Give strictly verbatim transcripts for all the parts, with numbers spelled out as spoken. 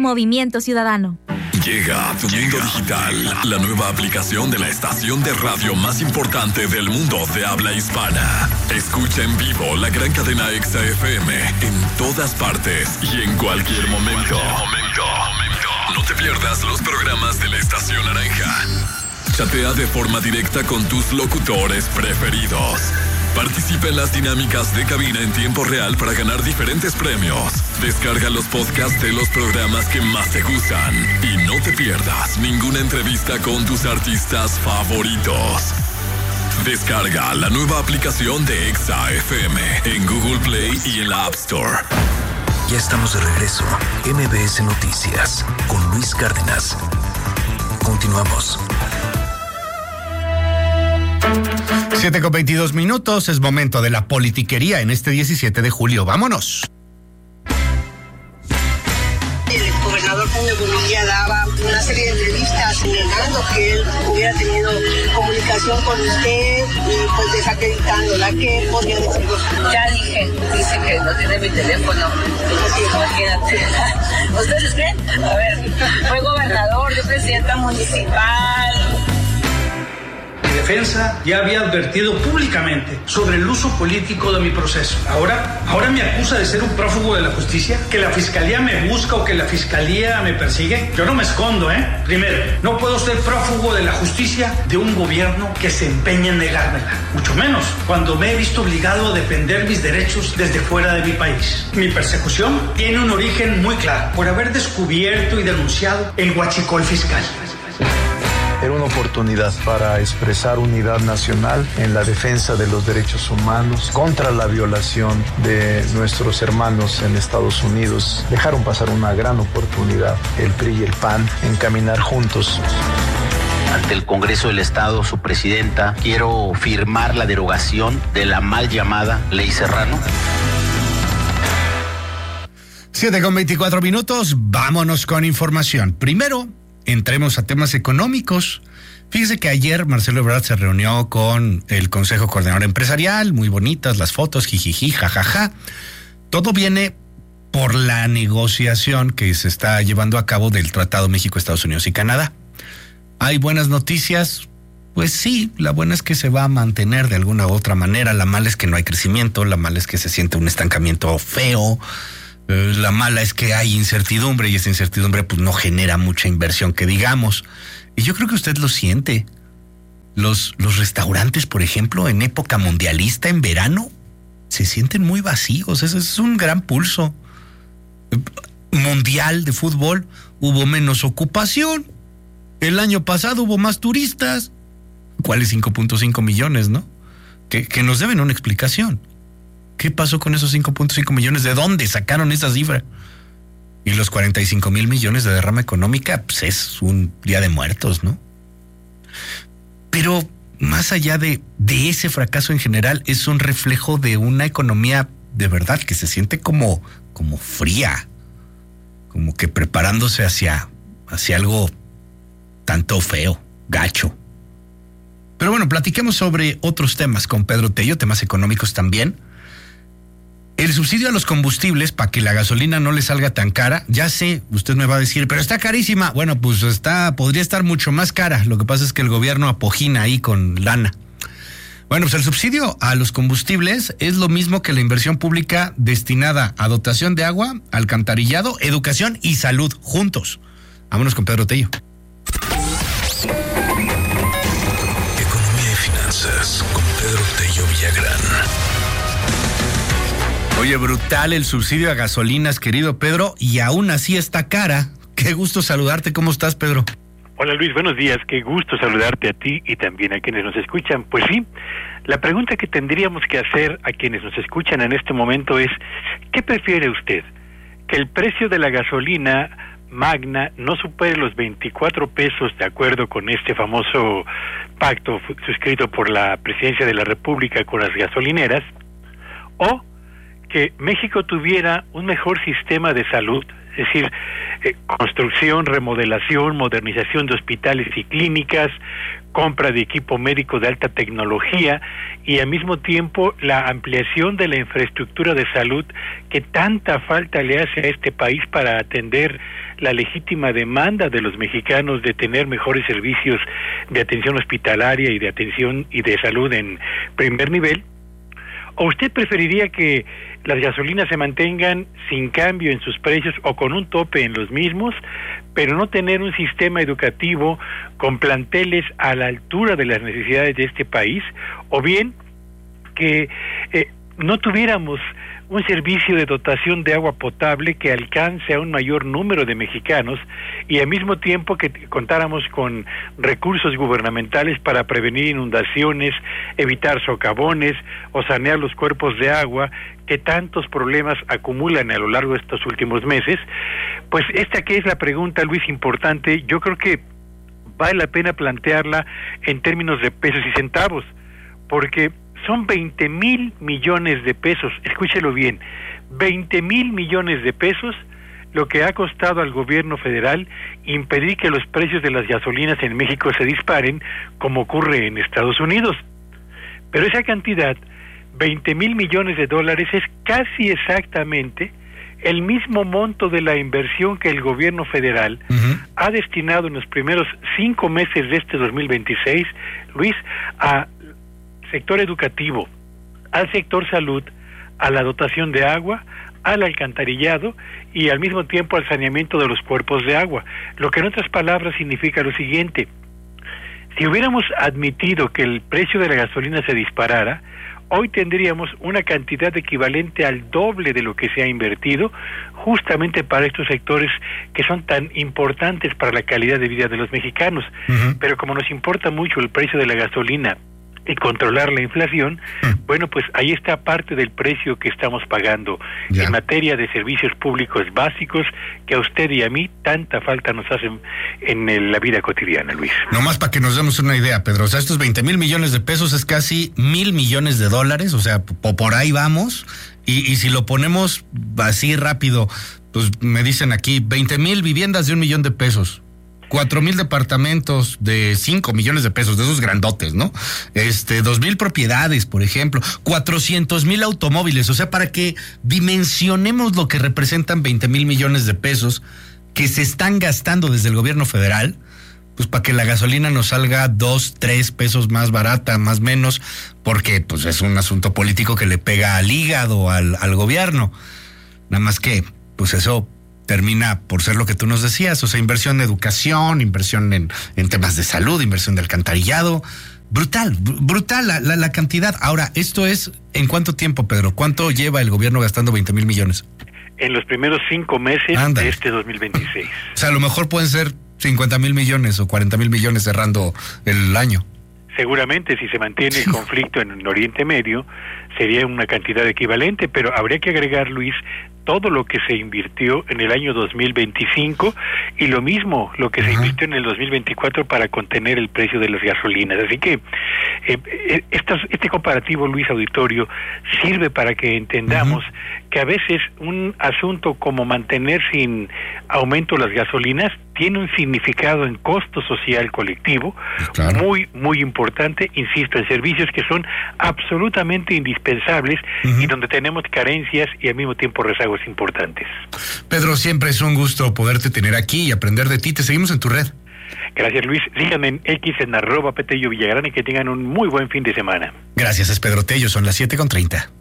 Movimiento Ciudadano. Llega a tu mundo digital, la nueva aplicación de la estación de radio más importante del mundo de habla hispana. Escucha en vivo la gran cadena Exa F M en todas partes y en cualquier momento. No te pierdas los programas de la estación naranja. Chatea de forma directa con tus locutores preferidos. Participa en las dinámicas de cabina en tiempo real para ganar diferentes premios. Descarga los podcasts de los programas que más te gustan y no te pierdas ninguna entrevista con tus artistas favoritos. Descarga la nueva aplicación de Exa F M en Google Play y en la App Store. Ya estamos de regreso. M B S Noticias con Luis Cárdenas. Continuamos. siete con veintidós minutos, es momento de la politiquería en este diecisiete de julio. ¡Vámonos! El gobernador Jaime Bonilla daba una serie de entrevistas negando que él hubiera tenido comunicación con usted y pues desacreditándola. ¿Qué podría decirnos? Ya dije, dice que no tiene mi teléfono. Así, imagínate. ¿Ustedes creen? A ver, fue gobernador, yo presidenta municipal. Mi defensa ya había advertido públicamente sobre el uso político de mi proceso. Ahora, ahora me acusa de ser un prófugo de la justicia, que la fiscalía me busca o que la fiscalía me persigue. Yo no me escondo, ¿eh? Primero, no puedo ser prófugo de la justicia de un gobierno que se empeña en negármela. Mucho menos cuando me he visto obligado a defender mis derechos desde fuera de mi país. Mi persecución tiene un origen muy claro, por haber descubierto y denunciado el huachicol fiscal. Era una oportunidad para expresar unidad nacional en la defensa de los derechos humanos contra la violación de nuestros hermanos en Estados Unidos. Dejaron pasar una gran oportunidad, el P R I y el P A N, en caminar juntos. Ante el Congreso del Estado, su presidenta, quiero firmar la derogación de la mal llamada Ley Serrano. siete con veinticuatro minutos, vámonos con información. Primero, entremos a temas económicos. Fíjese que ayer Marcelo Ebrard se reunió con el Consejo Coordinador Empresarial, muy bonitas las fotos, jijiji, jajaja. Todo viene por la negociación que se está llevando a cabo del Tratado México, Estados Unidos y Canadá. ¿Hay buenas noticias? Pues sí, la buena es que se va a mantener de alguna u otra manera. La mala es que no hay crecimiento, la mala es que se siente un estancamiento feo. La mala es que hay incertidumbre y esa incertidumbre pues no genera mucha inversión que digamos. Y yo creo que usted lo siente. Los, los restaurantes, por ejemplo, en época mundialista, en verano, se sienten muy vacíos. Ese es un gran pulso. Mundial de fútbol, hubo menos ocupación. El año pasado hubo más turistas. ¿Cuáles cinco punto cinco millones, no? Que, que nos deben una explicación. ¿Qué pasó con esos cinco punto cinco millones? ¿De dónde sacaron esa cifra? Y los cuarenta y cinco mil millones de derrama económica, pues es un día de muertos, ¿no? Pero más allá de, de ese fracaso en general, es un reflejo de una economía de verdad que se siente como, como fría, como que preparándose hacia, hacia algo tanto feo, gacho. Pero bueno, platiquemos sobre otros temas con Pedro Tello, temas económicos también. El subsidio a los combustibles para que la gasolina no le salga tan cara, ya sé, usted me va a decir, pero está carísima. Bueno, pues está, podría estar mucho más cara. Lo que pasa es que el gobierno apojina ahí con lana. Bueno, pues el subsidio a los combustibles es lo mismo que la inversión pública destinada a dotación de agua, alcantarillado, educación y salud, juntos. Vámonos con Pedro Tello. Economía y finanzas con Pedro Tello Villagrán. Oye, brutal el subsidio a gasolinas, querido Pedro, y aún así está cara. Qué gusto saludarte. ¿Cómo estás, Pedro? Hola, Luis. Buenos días. Qué gusto saludarte a ti y también a quienes nos escuchan. Pues sí, la pregunta que tendríamos que hacer a quienes nos escuchan en este momento es, ¿qué prefiere usted? ¿Que el precio de la gasolina magna no supere los veinticuatro pesos de acuerdo con este famoso pacto suscrito por la Presidencia de la República con las gasolineras? ¿O que México tuviera un mejor sistema de salud, es decir, eh, construcción, remodelación, modernización de hospitales y clínicas, compra de equipo médico de alta tecnología y al mismo tiempo la ampliación de la infraestructura de salud que tanta falta le hace a este país para atender la legítima demanda de los mexicanos de tener mejores servicios de atención hospitalaria y de atención y de salud en primer nivel? ¿O usted preferiría que las gasolinas se mantengan sin cambio en sus precios o con un tope en los mismos, pero no tener un sistema educativo con planteles a la altura de las necesidades de este país? O bien que eh, no tuviéramos un servicio de dotación de agua potable que alcance a un mayor número de mexicanos y al mismo tiempo que contáramos con recursos gubernamentales para prevenir inundaciones, evitar socavones o sanear los cuerpos de agua que tantos problemas acumulan a lo largo de estos últimos meses. Pues esta que es la pregunta, Luis, importante, yo creo que vale la pena plantearla en términos de pesos y centavos, porque son veinte mil millones de pesos, escúchelo bien, veinte mil millones de pesos lo que ha costado al gobierno federal impedir que los precios de las gasolinas en México se disparen como ocurre en Estados Unidos. Pero esa cantidad, veinte mil millones de dólares, es casi exactamente el mismo monto de la inversión que el gobierno federal uh-huh. ha destinado en los primeros cinco meses de este dos mil veintiséis, Luis, a sector educativo, al sector salud, a la dotación de agua, al alcantarillado y al mismo tiempo al saneamiento de los cuerpos de agua. Lo que en otras palabras significa lo siguiente: si hubiéramos admitido que el precio de la gasolina se disparara, hoy tendríamos una cantidad equivalente al doble de lo que se ha invertido justamente para estos sectores que son tan importantes para la calidad de vida de los mexicanos. Uh-huh. Pero como nos importa mucho el precio de la gasolina y controlar la inflación, bueno, pues ahí está parte del precio que estamos pagando ya en materia de servicios públicos básicos que a usted y a mí tanta falta nos hacen en el, la vida cotidiana, Luis. Nomás para que nos demos una idea, Pedro, o sea, estos veinte mil millones de pesos es casi mil millones de dólares, o sea, po- por ahí vamos, y, y si lo ponemos así rápido, pues me dicen aquí, veinte mil viviendas de un millón de pesos. Cuatro mil departamentos de cinco millones de pesos, de esos grandotes, ¿no? Este, dos mil propiedades, por ejemplo, cuatrocientos mil automóviles, o sea, para que dimensionemos lo que representan veinte mil millones de pesos que se están gastando desde el gobierno federal, pues para que la gasolina nos salga dos, tres pesos más barata, más menos, porque pues es un asunto político que le pega al hígado, al, al gobierno. Nada más que, pues eso termina por ser lo que tú nos decías, o sea, inversión en educación, inversión en, en temas de salud, inversión de alcantarillado. Brutal, brutal la, la, la cantidad. Ahora, esto es, ¿en cuánto tiempo, Pedro? ¿Cuánto lleva el gobierno gastando veinte mil millones? En los primeros cinco meses Anda. de este dos mil veintiséis. O sea, a lo mejor pueden ser cincuenta mil millones o cuarenta mil millones cerrando el año. Seguramente, si se mantiene el conflicto en el Oriente Medio, sería una cantidad equivalente, pero habría que agregar, Luis, todo lo que se invirtió en el año dos mil veinticinco y lo mismo lo que uh-huh. se invirtió en el dos mil veinticuatro para contener el precio de las gasolinas. Así que eh, estos, este comparativo, Luis Auditorio, sirve para que entendamos uh-huh. que a veces un asunto como mantener sin aumento las gasolinas tiene un significado en costo social colectivo claro. muy, muy importante, insisto, en servicios que son absolutamente indispensables uh-huh. y donde tenemos carencias y al mismo tiempo rezagos importantes. Pedro, siempre es un gusto poderte tener aquí y aprender de ti. Te seguimos en tu red. Gracias, Luis. Síganme en X en arroba Petello Villagrán y que tengan un muy buen fin de semana. Gracias, es Pedro Tello, son las siete con treinta.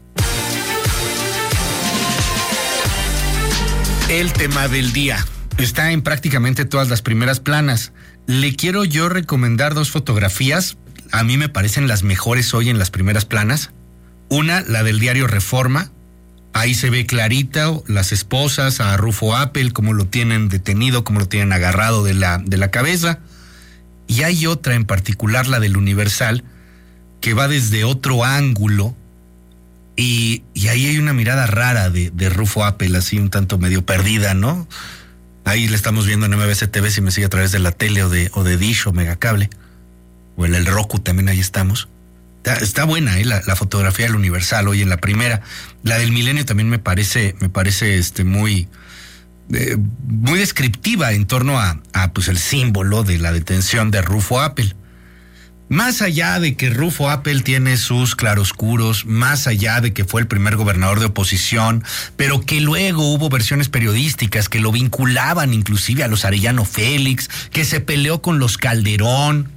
El tema del día está en prácticamente todas las primeras planas. Le quiero yo recomendar dos fotografías. A mí me parecen las mejores hoy en las primeras planas. Una, la del diario Reforma. Ahí se ve clarita las esposas a Rufo Appel, cómo lo tienen detenido, cómo lo tienen agarrado de la, de la cabeza. Y hay otra en particular, la del Universal, que va desde otro ángulo. Y, y ahí hay una mirada rara de, de Rufo Appel, así un tanto medio perdida, ¿no? Ahí le estamos viendo en M B C T V si me sigue a través de la tele o de, o de Dish o Megacable. O en el Roku también ahí estamos. Está, está buena, ¿eh? La, la fotografía del Universal hoy en la primera. La del Milenio también me parece, me parece este muy, eh, muy descriptiva en torno a, a pues el símbolo de la detención de Rufo Appel. Más allá de que Rufo Appel tiene sus claroscuros, más allá de que fue el primer gobernador de oposición, pero que luego hubo versiones periodísticas que lo vinculaban inclusive a los Arellano Félix, que se peleó con los Calderón,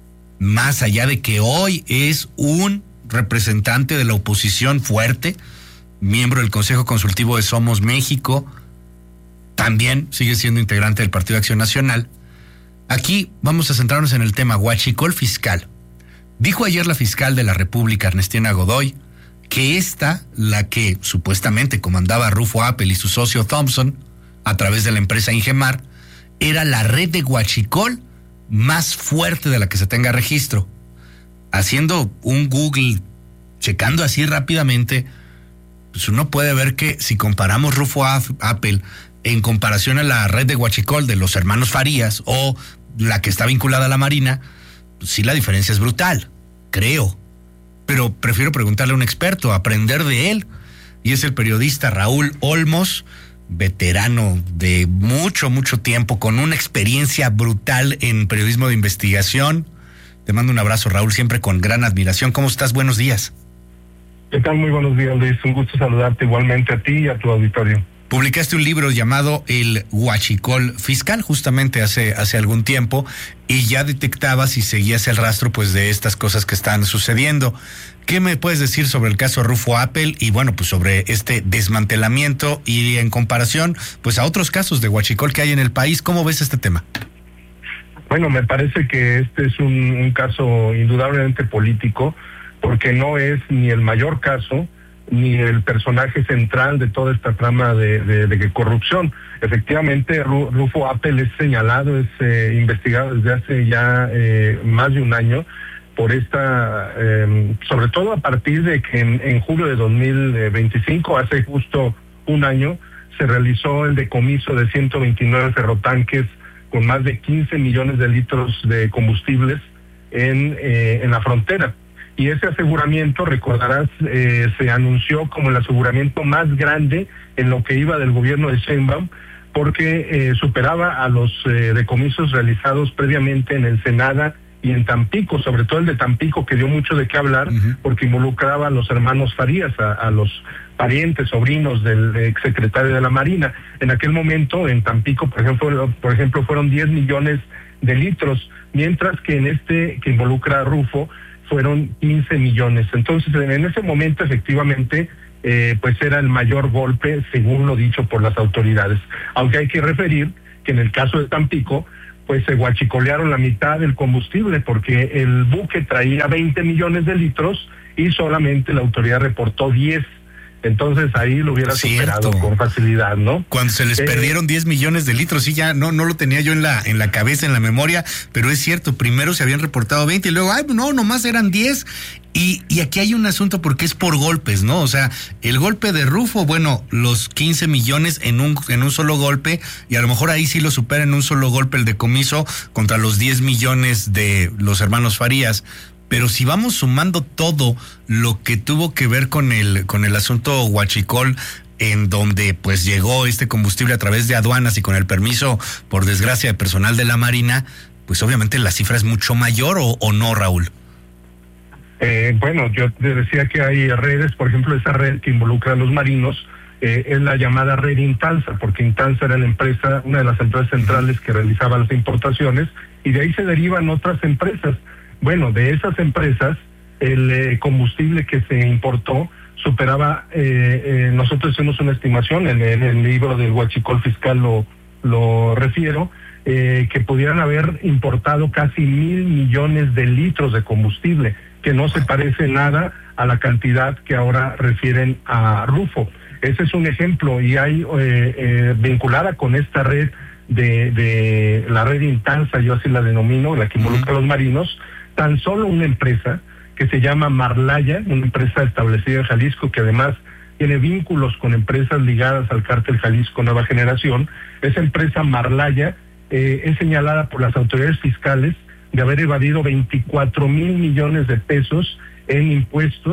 más allá de que hoy es un representante de la oposición fuerte, miembro del Consejo Consultivo de Somos México, también sigue siendo integrante del Partido Acción Nacional. Aquí vamos a centrarnos en el tema huachicol fiscal. Dijo ayer la fiscal de la República, Ernestina Godoy, que esta, la que supuestamente comandaba Rufo Appel y su socio Thompson, a través de la empresa Ingemar, era la red de huachicol más fuerte de la que se tenga registro. Haciendo un Google, checando así rápidamente, pues uno puede ver que si comparamos Rufo Appel en comparación a la red de huachicol de los hermanos Farías o la que está vinculada a la Marina, pues sí, la diferencia es brutal, creo. Pero prefiero preguntarle a un experto, aprender de él. Y es el periodista Raúl Olmos, veterano de mucho, mucho tiempo, con una experiencia brutal en periodismo de investigación. Te mando un abrazo, Raúl, siempre con gran admiración. ¿Cómo estás? Buenos días. ¿Qué tal? Muy buenos días, Luis. Un gusto saludarte igualmente a ti y a tu auditorio. Publicaste un libro llamado El Huachicol Fiscal justamente hace, hace algún tiempo y ya detectabas y seguías el rastro pues de estas cosas que están sucediendo. ¿Qué me puedes decir sobre el caso Rufo Appel y bueno, pues sobre este desmantelamiento y en comparación pues a otros casos de huachicol que hay en el país? ¿Cómo ves este tema? Bueno, me parece que este es un, un caso indudablemente político, porque no es ni el mayor caso ni el personaje central de toda esta trama de, de, de corrupción. Efectivamente, Rufo Appel es señalado, es eh, investigado desde hace ya eh, más de un año por esta, eh, sobre todo a partir de que en, en julio de dos mil veinticinco, hace justo un año, se realizó el decomiso de ciento veintinueve ferrotanques con más de quince millones de litros de combustibles en, eh, en la frontera. Y ese aseguramiento, recordarás, eh, se anunció como el aseguramiento más grande en lo que iba del gobierno de Sheinbaum, porque eh, superaba a los eh, decomisos realizados previamente en Ensenada y en Tampico, sobre todo el de Tampico, que dio mucho de qué hablar, uh-huh. porque involucraba a los hermanos Farías, a, a los parientes, sobrinos del exsecretario de la Marina. En aquel momento, en Tampico, por ejemplo, por ejemplo fueron diez millones de litros, mientras que en este, que involucra a Rufo, fueron quince millones. Entonces, en ese momento, efectivamente, eh, pues era el mayor golpe, según lo dicho por las autoridades. Aunque hay que referir que en el caso de Tampico, pues se huachicolearon la mitad del combustible, porque el buque traía veinte millones de litros y solamente la autoridad reportó diez. Entonces ahí lo hubiera Cierto. superado con facilidad, ¿no? Cuando se les eh, perdieron diez millones de litros, sí, ya no no lo tenía yo en la en la cabeza, en la memoria, pero es cierto, primero se habían reportado veinte y luego, ay, no, nomás eran diez. Y, y aquí hay un asunto porque es por golpes, ¿no? O sea, el golpe de Rufo, bueno, los quince millones en un en un solo golpe, y a lo mejor ahí sí lo supera en un solo golpe el decomiso contra los diez millones de los hermanos Farías. Pero si vamos sumando todo lo que tuvo que ver con el con el asunto huachicol, en donde pues llegó este combustible a través de aduanas y con el permiso, por desgracia, de personal de la Marina, pues obviamente la cifra es mucho mayor, ¿o, o no, Raúl? Eh, bueno, yo te decía que hay redes, por ejemplo, esa red que involucra a los marinos, eh, es la llamada red Intansa, porque Intansa era la empresa, una de las empresas centrales que realizaba las importaciones, y de ahí se derivan otras empresas. Bueno, de esas empresas, el eh, combustible que se importó superaba, eh, eh, nosotros hicimos una estimación, en, en el libro del Huachicol Fiscal lo, lo refiero, eh, que pudieran haber importado casi mil millones de litros de combustible, que no se parece nada a la cantidad que ahora refieren a Rufo. Ese es un ejemplo, y hay eh, eh, vinculada con esta red de, de la red Intansa, yo así la denomino, la que involucra uh-huh. a los marinos, tan solo una empresa que se llama Marlaya, una empresa establecida en Jalisco que además tiene vínculos con empresas ligadas al cártel Jalisco Nueva Generación. Esa empresa Marlaya eh, es señalada por las autoridades fiscales de haber evadido veinticuatro mil millones de pesos en impuestos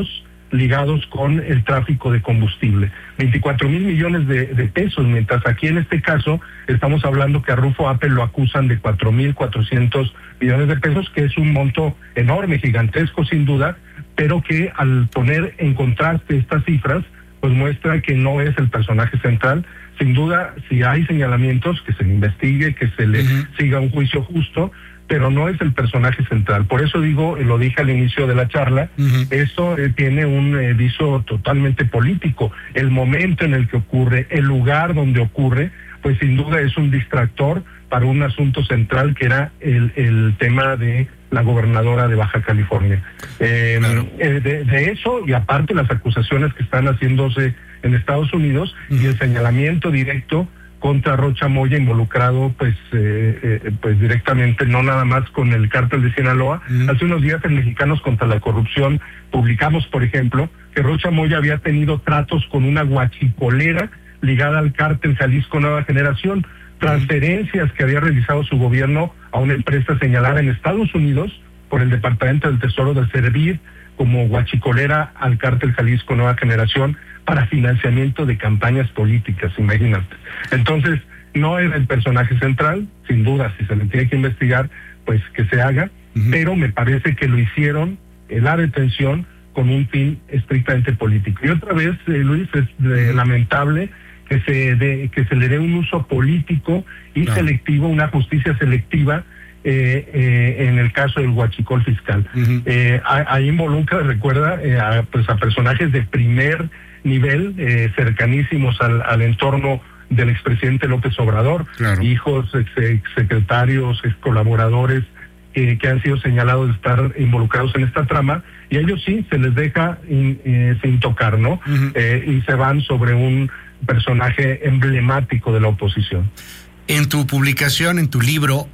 ligados con el tráfico de combustible. veinticuatro mil millones de, de pesos, mientras aquí en este caso estamos hablando que a Rufo Appel lo acusan de cuatro mil cuatrocientos millones de pesos, que es un monto enorme, gigantesco sin duda, pero que al poner en contraste estas cifras, pues muestra que no es el personaje central. Sin duda, si hay señalamientos, que se le investigue, que se le uh-huh. siga un juicio justo, pero no es el personaje central. Por eso digo, lo dije al inicio de la charla, uh-huh. eso eh, tiene un eh, viso totalmente político. El momento en el que ocurre, el lugar donde ocurre, pues sin duda es un distractor para un asunto central que era el, el tema de la gobernadora de Baja California. Eh, claro. eh, de, de eso, y aparte las acusaciones que están haciéndose en Estados Unidos, uh-huh. y el señalamiento directo contra Rocha Moya, involucrado pues eh, eh, pues directamente, no nada más con el cártel de Sinaloa. Uh-huh. Hace unos días en Mexicanos contra la Corrupción publicamos, por ejemplo, que Rocha Moya había tenido tratos con una guachicolera ligada al cártel Jalisco Nueva Generación, transferencias que había realizado su gobierno a una empresa señalada en Estados Unidos por el Departamento del Tesoro de servir como guachicolera al cártel Jalisco Nueva Generación para financiamiento de campañas políticas, imagínate. Entonces, no es el personaje central, sin duda, si se le tiene que investigar, pues que se haga, uh-huh. pero me parece que lo hicieron, eh, la detención, con un fin estrictamente político. Y otra vez, eh, Luis, es eh, lamentable que se de, que se le dé un uso político y no. selectivo, una justicia selectiva, eh, eh, en el caso del huachicol fiscal. Uh-huh. Eh, ahí involucra, recuerda, eh, a, pues a personajes de primer nivel, eh, cercanísimos al, al entorno del expresidente López Obrador, claro. hijos, ex, ex secretarios, ex colaboradores eh, que han sido señalados de estar involucrados en esta trama, y a ellos sí se les deja in, eh, sin tocar, ¿no? Uh-huh. Eh, y se van sobre un personaje emblemático de la oposición. En tu publicación, en tu libro,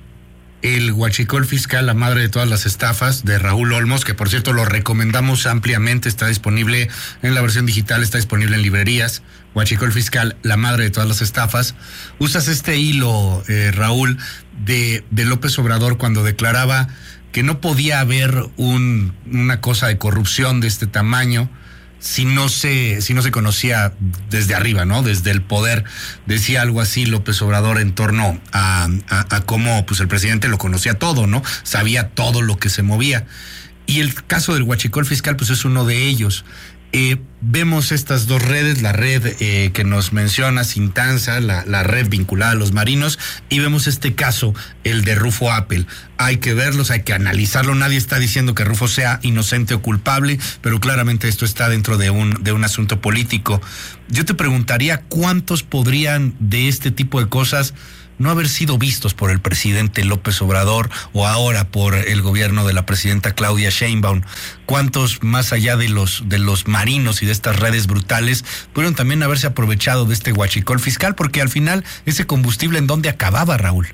El huachicol fiscal, la madre de todas las estafas, de Raúl Olmos, que por cierto lo recomendamos ampliamente, está disponible en la versión digital, está disponible en librerías. Huachicol fiscal, la madre de todas las estafas. Usas este hilo, eh, Raúl, de, de López Obrador cuando declaraba que no podía haber un, una cosa de corrupción de este tamaño si no se si no se conocía desde arriba, ¿no? Desde el poder. Decía algo así López Obrador en torno a, a, a cómo pues el presidente lo conocía todo, ¿no? Sabía todo lo que se movía. Y el caso del huachicol fiscal pues es uno de ellos. Eh, vemos estas dos redes, la red eh, que nos menciona Sintanza, la, la red vinculada a los marinos, y vemos este caso, el de Rufo Appel. Hay que verlos, hay que analizarlo. Nadie está diciendo que Rufo sea inocente o culpable, pero claramente esto está dentro de un, de un asunto político. Yo te preguntaría, ¿cuántos podrían de este tipo de cosas no haber sido vistos por el presidente López Obrador o ahora por el gobierno de la presidenta Claudia Sheinbaum? ¿Cuántos, más allá de los de los marinos y de estas redes brutales, pudieron también haberse aprovechado de este huachicol fiscal? Porque al final, ese combustible, ¿en dónde acababa, Raúl?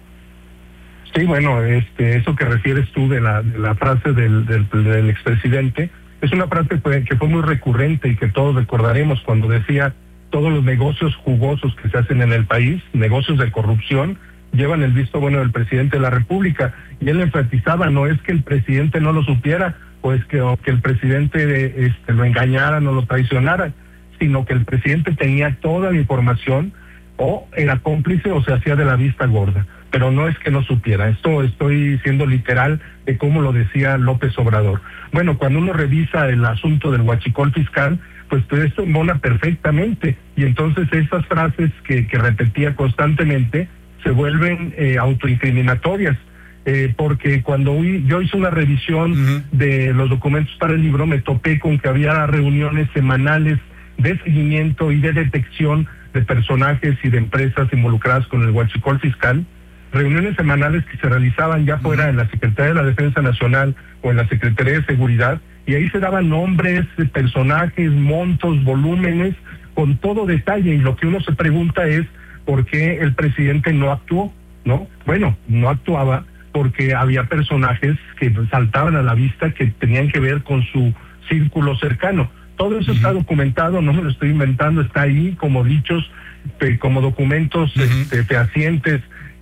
Sí, bueno, este, eso que refieres tú de la, de la frase del, del, del expresidente, es una frase que fue, que fue muy recurrente y que todos recordaremos cuando decía: todos los negocios jugosos que se hacen en el país, negocios de corrupción, llevan el visto bueno del presidente de la República. Y él enfatizaba, no es que el presidente no lo supiera, o es que, o que el presidente este, lo engañara, no lo traicionara, sino que el presidente tenía toda la información, o era cómplice o se hacía de la vista gorda. Pero no es que no supiera. Esto estoy siendo literal de cómo lo decía López Obrador. Bueno, cuando uno revisa el asunto del huachicol fiscal, pues esto embona perfectamente, y entonces esas frases que, que repetía constantemente se vuelven eh, autoincriminatorias, eh, porque cuando yo hice una revisión uh-huh. de los documentos para el libro, me topé con que había reuniones semanales de seguimiento y de detección de personajes y de empresas involucradas con el huachicol fiscal, reuniones semanales que se realizaban ya fuera uh-huh. en la Secretaría de la Defensa Nacional o en la Secretaría de Seguridad, y ahí se daban nombres, personajes, montos, volúmenes, con todo detalle, y lo que uno se pregunta es por qué el presidente no actuó, ¿no? Bueno, no actuaba porque había personajes que saltaban a la vista que tenían que ver con su círculo cercano. Todo eso uh-huh. está documentado, no me lo estoy inventando, está ahí como dichos, como documentos uh-huh. este, fehacientes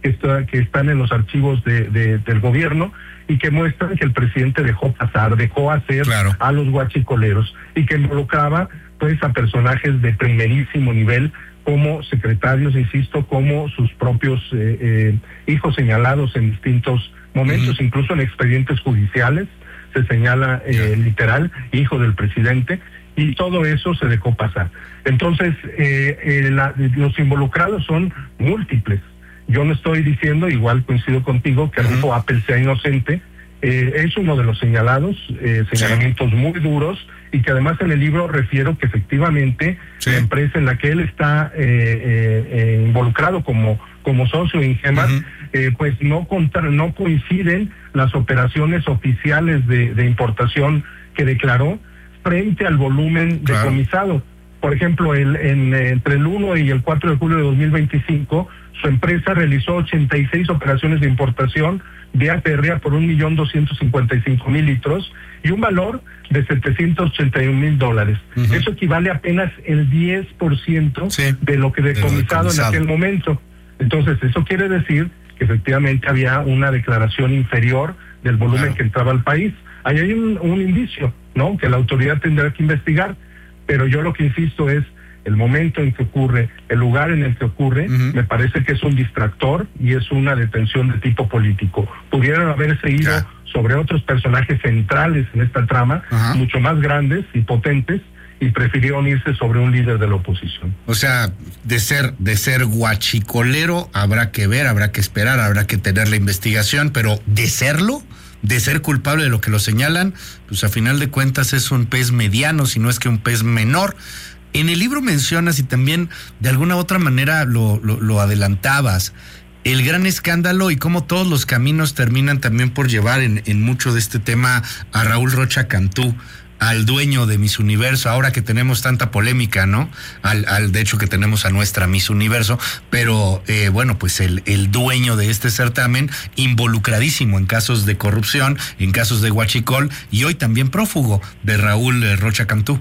que, está, que están en los archivos de, de, del gobierno y que muestran que el presidente dejó pasar, dejó hacer claro. a los guachicoleros y que involucraba pues a personajes de primerísimo nivel como secretarios, insisto, como sus propios eh, eh, hijos señalados en distintos momentos, uh-huh. incluso en expedientes judiciales se señala eh, yeah. literal, hijo del presidente, y todo eso se dejó pasar. Entonces, eh, eh, la, los involucrados son múltiples. Yo no estoy diciendo, igual coincido contigo, que Rufo uh-huh. Appel sea inocente, eh, es uno de los señalados, eh, señalamientos sí. muy duros, y que además en el libro refiero que efectivamente sí. la empresa en la que él está eh, eh, eh, involucrado como, como socio en Ingemat, uh-huh. eh, pues no, contra, no coinciden las operaciones oficiales de, de importación que declaró frente al volumen claro. decomisado. Por ejemplo, el, en, entre el uno y el cuatro de julio de dos mil veinticinco, su empresa realizó ochenta y seis operaciones de importación vía férrea por un millón doscientos cincuenta y cinco mil litros y un valor de setecientos ochenta y un mil dólares. Uh-huh. Eso equivale a apenas el diez por ciento sí. de lo que decomisado, de lo decomisado en aquel momento. Entonces, eso quiere decir que efectivamente había una declaración inferior del volumen claro. que entraba al país. Ahí hay un, un indicio, ¿no?, que la autoridad tendrá que investigar, pero yo lo que insisto es el momento en que ocurre, el lugar en el que ocurre, uh-huh. me parece que es un distractor y es una detención de tipo político. Pudieron haberse ido yeah. sobre otros personajes centrales en esta trama, uh-huh. mucho más grandes y potentes, y prefirieron irse sobre un líder de la oposición. O sea, de ser de ser guachicolero habrá que ver, habrá que esperar, habrá que tener la investigación, pero de serlo, de ser culpable de lo que lo señalan, pues a final de cuentas es un pez mediano, si no es que un pez menor. En el libro mencionas, y también de alguna otra manera lo, lo, lo adelantabas, el gran escándalo y cómo todos los caminos terminan también por llevar en, en mucho de este tema a Raúl Rocha Cantú, al dueño de Miss Universo, ahora que tenemos tanta polémica, ¿no? Al, al de hecho que tenemos a nuestra Miss Universo, pero eh, bueno, pues el, el dueño de este certamen, involucradísimo en casos de corrupción, en casos de huachicol, y hoy también prófugo de Raúl eh, Rocha Cantú.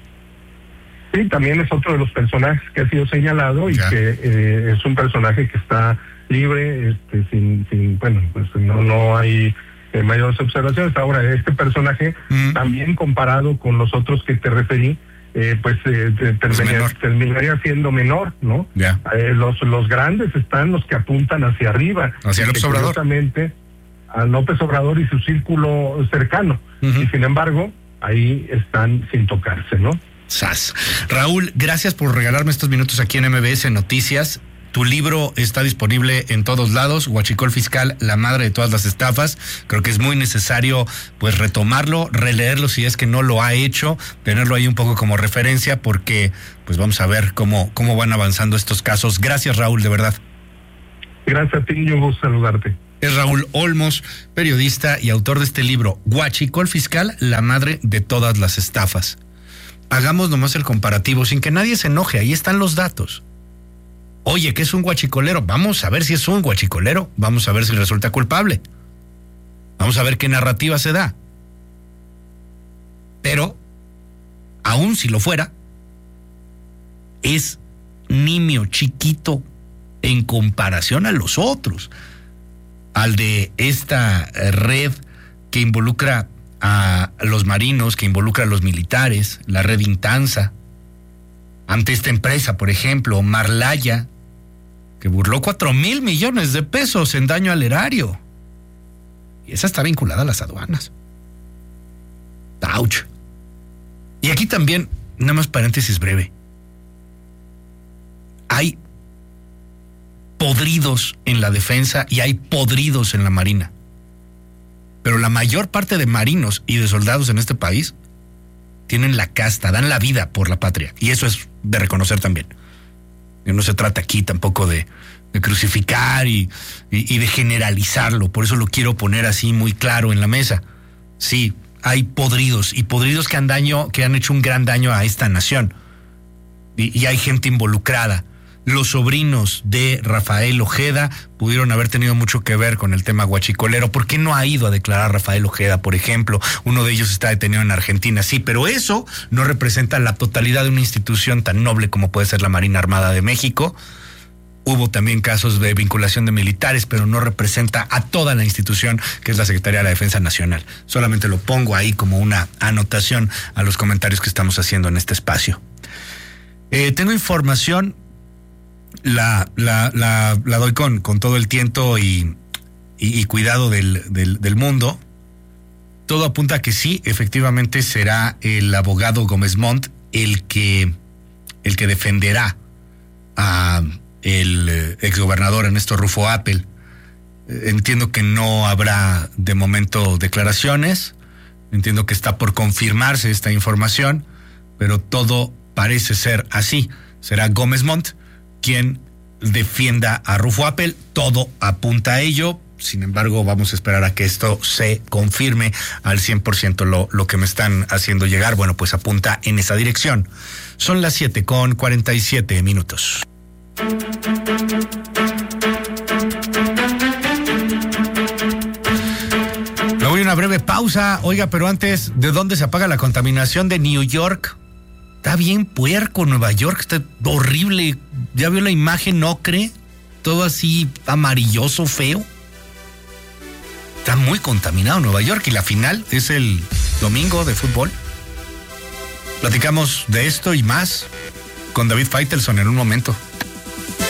Sí, también es otro de los personajes que ha sido señalado y ya. que eh, es un personaje que está libre, este, sin, sin, bueno, pues no, no hay eh, mayores observaciones. Ahora, este personaje, mm. también comparado con los otros que te referí, eh, pues eh, terminaría, terminaría siendo menor, ¿no? Ya. Eh, los, los grandes están los que apuntan hacia arriba. Hacia López Obrador. A López Obrador y su círculo cercano. Uh-huh. Y sin embargo, ahí están sin tocarse, ¿no? Sas. Raúl, gracias por regalarme estos minutos aquí en M B S Noticias. Tu libro está disponible en todos lados, Huachicol Fiscal, la madre de todas las estafas. Creo que es muy necesario pues retomarlo, releerlo si es que no lo ha hecho, tenerlo ahí un poco como referencia, porque pues vamos a ver cómo, cómo van avanzando estos casos. Gracias, Raúl, de verdad. Gracias a ti, yo gusto saludarte. Es Raúl Olmos, periodista y autor de este libro, Huachicol Fiscal, la madre de todas las estafas. Hagamos nomás el comparativo sin que nadie se enoje, ahí están los datos. Oye, ¿qué es un guachicolero? Vamos a ver si es un guachicolero, vamos a ver si resulta culpable. Vamos a ver qué narrativa se da. Pero, aún si lo fuera, es nimio, chiquito, en comparación a los otros. Al de esta red que involucra a los marinos, que involucra a los militares, la red Intanza. Ante esta empresa, por ejemplo, Marlaya, que burló cuatro mil millones de pesos en daño al erario. Y esa está vinculada a las aduanas. ¡Auch! Y aquí también, nada más paréntesis breve. Hay podridos en la defensa y hay podridos en la marina. Pero la mayor parte de marinos y de soldados en este país tienen la casta, dan la vida por la patria. Y eso es de reconocer también. Y no se trata aquí tampoco de, de crucificar y, y, y de generalizarlo. Por eso lo quiero poner así muy claro en la mesa. Sí, hay podridos y podridos que han, daño, que han hecho un gran daño a esta nación. Y, y hay gente involucrada. Los sobrinos de Rafael Ojeda pudieron haber tenido mucho que ver con el tema guachicolero. ¿Por qué no ha ido a declarar Rafael Ojeda, por ejemplo? Uno de ellos está detenido en Argentina, sí, pero eso no representa la totalidad de una institución tan noble como puede ser la Marina Armada de México, Hubo también casos de vinculación de militares, pero no representa a toda la institución que es la Secretaría de la Defensa Nacional. Solamente lo pongo ahí como una anotación a los comentarios que estamos haciendo en este espacio. Eh, tengo información, la, la, la, la doy con, con todo el tiento y, y, y cuidado del, del, del mundo. Todo apunta a que sí, efectivamente será el abogado Gómez Montt el que, el que defenderá a el exgobernador Ernesto Rufo Appel. Entiendo que no habrá de momento declaraciones, entiendo que está por confirmarse esta información, pero todo parece ser así. Será Gómez Montt quien defienda a Rufo Appel, todo apunta a ello. Sin embargo, vamos a esperar a que esto se confirme al cien por ciento. Lo, lo que me están haciendo llegar, bueno, pues apunta en esa dirección. Son las siete con cuarenta y siete minutos. Me voy a una breve pausa. Oiga, pero antes, ¿de dónde se apaga la contaminación de New York? Está bien puerco Nueva York, está horrible. ¿Ya vio la imagen ocre? Todo así amarilloso, feo. Está muy contaminado Nueva York y la final es el domingo de fútbol. Platicamos de esto y más con David Faitelson en un momento.